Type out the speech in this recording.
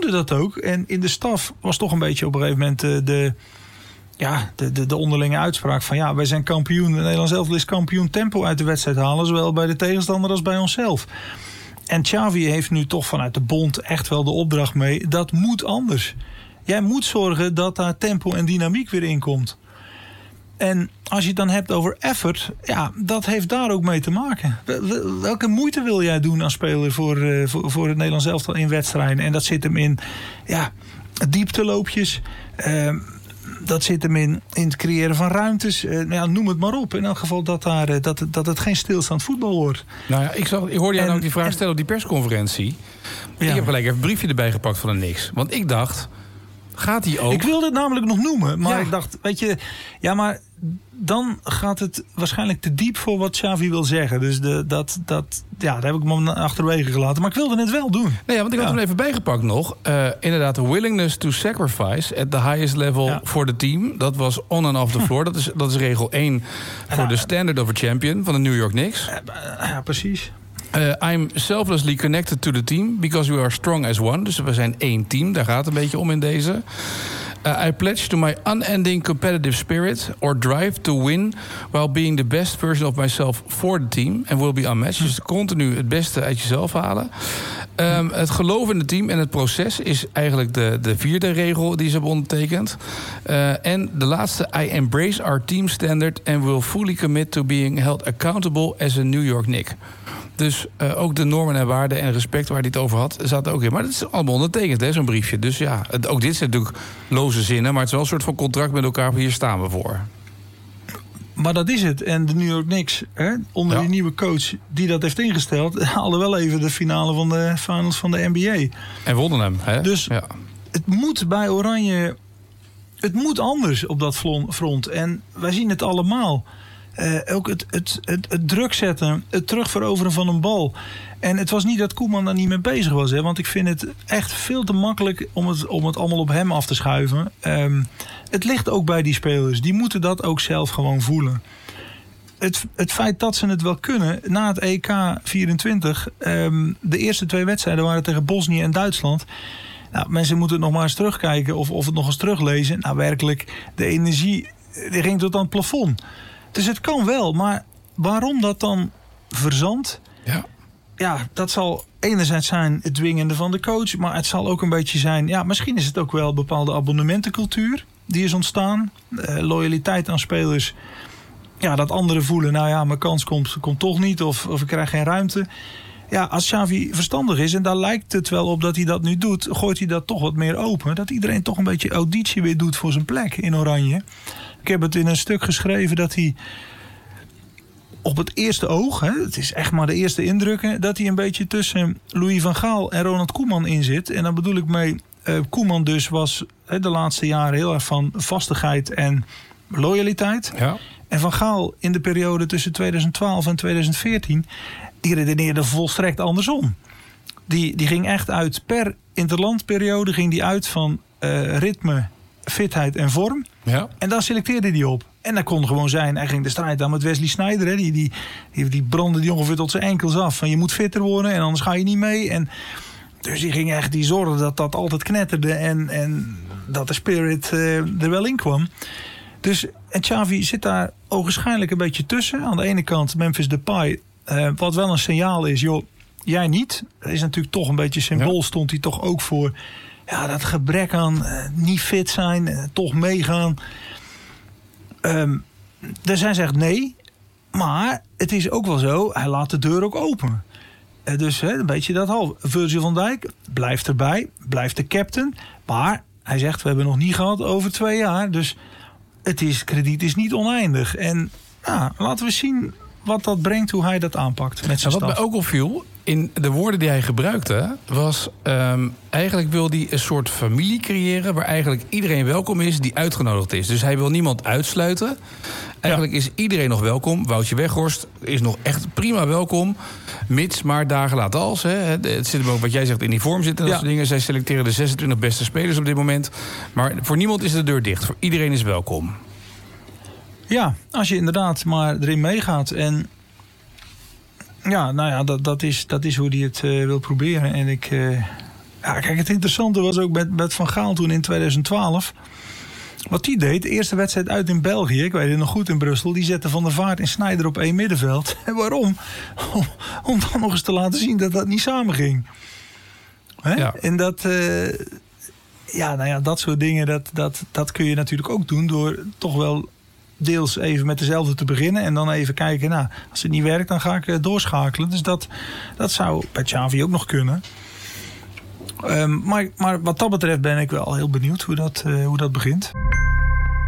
benoemde dat ook. En in de staf was toch een beetje op een gegeven moment de onderlinge uitspraak van wij zijn kampioen. De Nederlands elftal is kampioen tempo uit de wedstrijd halen. Zowel bij de tegenstander als bij onszelf. En Xavi heeft nu toch vanuit de bond echt wel de opdracht mee. Dat moet anders. Jij moet zorgen dat daar tempo en dynamiek weer in komt. En als je het dan hebt over effort, dat heeft daar ook mee te maken. Welke moeite wil jij doen als speler voor het Nederlands elftal in wedstrijden? En dat zit hem in diepteloopjes. Dat zit hem in het creëren van ruimtes. Noem het maar op. In elk geval dat het geen stilstaand voetbal wordt. Nou ja, ik hoorde jou ook die vraag stellen op die persconferentie. Ja. Ik heb gelijk even een briefje erbij gepakt van de niks. Want ik dacht, gaat hij ook... Ik wilde het namelijk nog noemen. Maar ik dacht, weet je... Ja, maar dan gaat het waarschijnlijk te diep voor wat Xavi wil zeggen. Dus daar heb ik hem achterwege gelaten. Maar ik wilde het wel doen. Nee, want ik had hem even bijgepakt nog. Inderdaad, de willingness to sacrifice at the highest level voor de team. Dat was on and off the floor. Dat is regel 1 voor de standard of a champion van de New York Knicks. Ja, precies. I'm selflessly connected to the team because we are strong as one. Dus we zijn één team. Daar gaat het een beetje om in deze. I pledge to my unending competitive spirit or drive to win while being the best version of myself for the team and will be unmatched. Dus continu het beste uit jezelf halen. Het geloof in het team en het proces is eigenlijk de vierde regel die ze hebben ondertekend. En de laatste, I embrace our team standard and will fully commit to being held accountable as a New York Knick. Dus ook de normen en waarden en respect waar hij het over had, zaten ook in. Maar dat is allemaal ondertekend, zo'n briefje. Dus ook dit zijn natuurlijk loze zinnen, maar het is wel een soort van contract met elkaar. Hier staan we voor. Maar dat is het. En de New York Knicks, onder die nieuwe coach die dat heeft ingesteld, haalden wel even de finale van de finals van de NBA. En wonnen hem. Hè? Dus het moet bij Oranje, het moet anders op dat front. En wij zien het allemaal. Ook het druk zetten, het terugveroveren van een bal. En het was niet dat Koeman daar niet mee bezig was. Want ik vind het echt veel te makkelijk om het allemaal op hem af te schuiven. Het ligt ook bij die spelers. Die moeten dat ook zelf gewoon voelen. Het feit dat ze het wel kunnen, na het EK 24... de eerste 2 wedstrijden waren tegen Bosnië en Duitsland. Nou, mensen moeten het nog maar eens terugkijken of het nog eens teruglezen. Nou, werkelijk, de energie die ging tot aan het plafond. Dus het kan wel, maar waarom dat dan verzandt? Ja, dat zal enerzijds zijn het dwingende van de coach, maar het zal ook een beetje zijn, misschien is het ook wel een bepaalde abonnementencultuur die is ontstaan. Loyaliteit aan spelers. Ja, dat anderen voelen, mijn kans komt toch niet of ik krijg geen ruimte. Ja, als Xavi verstandig is, en daar lijkt het wel op dat hij dat nu doet, gooit hij dat toch wat meer open. Dat iedereen toch een beetje auditie weer doet voor zijn plek in Oranje. Ik heb het in een stuk geschreven dat hij op het eerste oog, het is echt maar de eerste indrukken, dat hij een beetje tussen Louis van Gaal en Ronald Koeman in zit. En dan bedoel ik mee, Koeman dus was de laatste jaren heel erg van vastigheid en loyaliteit. Ja. En Van Gaal in de periode tussen 2012 en 2014, die redeneerde volstrekt andersom. Die ging echt uit per interlandperiode, ging die uit van ritme, fitheid en vorm. Ja. En daar selecteerde hij op. En dat kon gewoon zijn, hij ging de strijd aan met Wesley Sneijder. Die brandde die ongeveer tot zijn enkels af. Van je moet fitter worden en anders ga je niet mee. En dus die zorgde dat dat altijd knetterde. En dat de spirit er wel in kwam. Dus en Xavi zit daar ogenschijnlijk een beetje tussen. Aan de ene kant Memphis Depay. Wat wel een signaal is, joh, jij niet. Dat is natuurlijk toch een beetje symbool, stond hij toch ook voor. Ja, dat gebrek aan niet fit zijn, toch meegaan. Zij zegt nee, maar het is ook wel zo, hij laat de deur ook open. Dus een beetje dat half. Virgil van Dijk blijft erbij, blijft de captain. Maar hij zegt, we hebben nog niet gehad over 2 jaar. Dus krediet is niet oneindig. En laten we zien wat dat brengt, hoe hij dat aanpakt met zijn staf. Wat mij ook opviel, in de woorden die hij gebruikte, was eigenlijk wil hij een soort familie creëren waar eigenlijk iedereen welkom is die uitgenodigd is. Dus hij wil niemand uitsluiten. Eigenlijk is iedereen nog welkom. Woutje Weghorst is nog echt prima welkom. Mits maar dagen laat als. Het zit hem ook wat jij zegt in die vorm zitten. Dat soort dingen. Zij selecteren de 26 beste spelers op dit moment. Maar voor niemand is de deur dicht. Voor iedereen is welkom. Ja, als je inderdaad maar erin meegaat. En dat is hoe hij het wil proberen. En Ja, kijk, het interessante was ook met Van Gaal toen in 2012. Wat die deed, de eerste wedstrijd uit in België, ik weet het nog goed in Brussel, die zette Van der Vaart en Sneijder op 1 middenveld. En waarom? Om dan nog eens te laten zien dat dat niet samenging. Hè? Ja. En dat soort dingen, dat kun je natuurlijk ook doen door toch wel deels even met dezelfde te beginnen en dan even kijken, nou, als het niet werkt, dan ga ik doorschakelen. Dus dat zou bij Xavi ook nog kunnen. Maar wat dat betreft ben ik wel heel benieuwd hoe dat begint.